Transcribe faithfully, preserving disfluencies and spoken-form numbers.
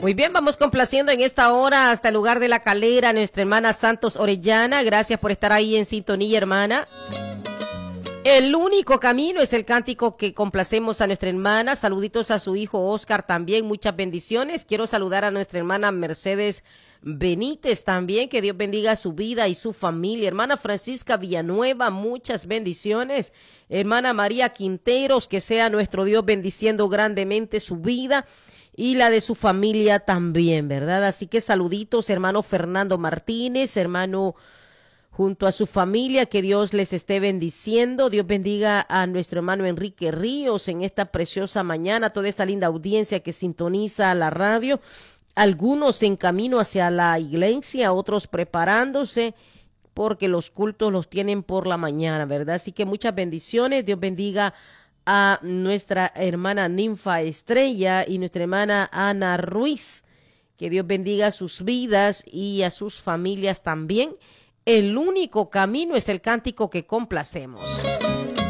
Muy bien, vamos complaciendo en esta hora hasta el lugar de La Calera, nuestra hermana Santos Orellana. Gracias por estar ahí en sintonía, hermana. El único camino es el cántico que complacemos a nuestra hermana. Saluditos a su hijo Oscar también, muchas bendiciones. Quiero saludar a nuestra hermana Mercedes Benítez también, que Dios bendiga su vida y su familia. Hermana Francisca Villanueva, muchas bendiciones. Hermana María Quinteros, que sea nuestro Dios bendiciendo grandemente su vida y la de su familia también, ¿verdad? Así que saluditos, hermano Fernando Martínez, hermano junto a su familia, que Dios les esté bendiciendo. Dios bendiga a nuestro hermano Enrique Ríos en esta preciosa mañana, toda esa linda audiencia que sintoniza la radio, algunos en camino hacia la iglesia, otros preparándose, porque los cultos los tienen por la mañana, ¿verdad? Así que muchas bendiciones. Dios bendiga a nuestra hermana Ninfa Estrella y nuestra hermana Ana Ruiz, que Dios bendiga sus vidas y a sus familias también. El único camino es el cántico que complacemos.